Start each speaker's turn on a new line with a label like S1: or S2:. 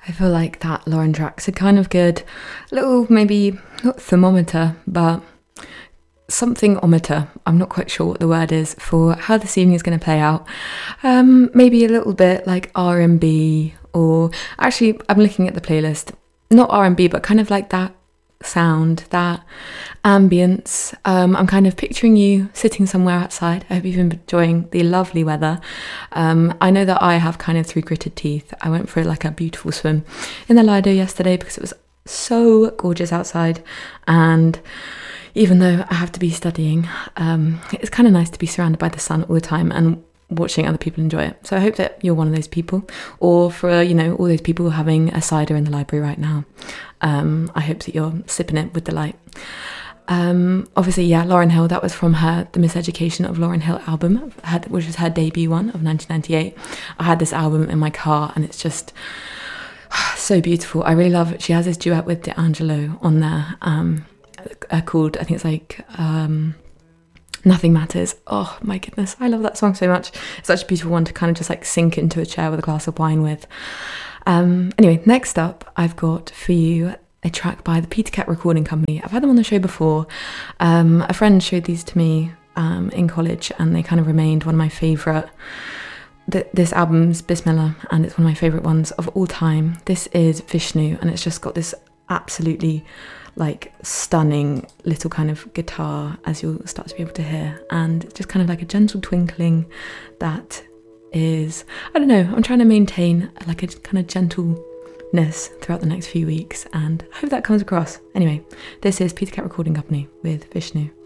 S1: I feel like that Lauren track's a kind of good little, maybe not thermometer, but something-ometer. I'm not quite sure what the word is for how this evening is going to play out. Maybe a little bit like R&B, or actually I'm looking at the playlist, not R&B, but kind of like that sound, that ambience. I'm kind of picturing you sitting somewhere outside. I hope you've been enjoying the lovely weather. I know that I have kind of 3 gritted teeth. I went for like a beautiful swim in the Lido yesterday because it was so gorgeous outside, and even though I have to be studying, it's kind of nice to be surrounded by the sun all the time and watching other people enjoy it. So I hope that you're one of those people, or for all those people having a cider in the library right now, I hope that you're sipping it with delight. Obviously, yeah, Lauryn Hill, that was from her The Miseducation of Lauryn Hill album, which was her debut one of 1998. I had this album in my car and it's just so beautiful. I really love it. She has this duet with D'Angelo on there, called, I think it's like Nothing Matters. Oh my goodness, I love that song so much. It's such a beautiful one to kind of just like sink into a chair with a glass of wine with. Anyway, next up I've got for you a track by the Peter Cat Recording Company. I've had them on the show before. A friend showed these to me in college, and they kind of remained one of my favourite. This album's Bismillah, and it's one of my favourite ones of all time. This is Vishnu, and it's just got this absolutely like stunning little kind of guitar, as you'll start to be able to hear, and just kind of like a gentle twinkling that is, I don't know, I'm trying to maintain like a kind of gentleness throughout the next few weeks, and I hope that comes across. Anyway, this is Peter Cat Recording Company with Vishnu.